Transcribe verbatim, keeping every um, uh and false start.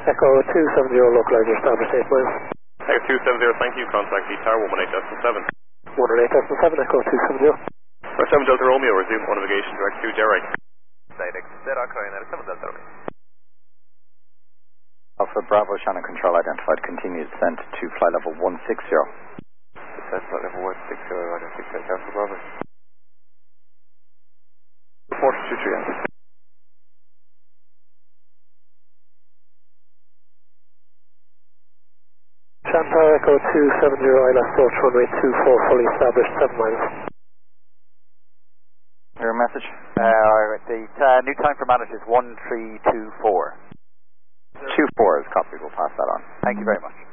Echo two seven zero, localizer established eight miles. Echo two seven zero, thank you. Contact the tower one one eight decimal seven. one one eight decimal seven, Echo two seven zero. seven Delta Romeo, resume on navigation direct to Jerry. Direct, zero, Coronel, seven Delta Romeo. Alpha Bravo, Shannon Control identified, continued descent to fly level one six zero. Descent flight level one six zero, one six zero, Alpha Bravo. four two three enter. Chantal Echo two seven zero, I L S approach runway two four, fully established, seven miles. Your message? Uh, the uh, new time for manage is one three two four. two four is copy, we'll pass that on. Thank you very much.